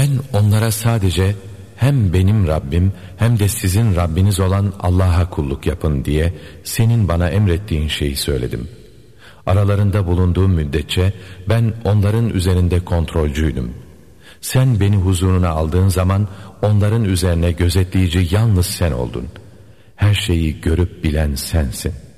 Ben onlara sadece hem benim Rabbim hem de sizin Rabbiniz olan Allah'a kulluk yapın diye senin bana emrettiğin şeyi söyledim. Aralarında bulunduğum müddetçe ben onların üzerinde kontrolcüydüm. Sen beni huzuruna aldığın zaman onların üzerine gözetleyici yalnız sen oldun. Her şeyi görüp bilen sensin.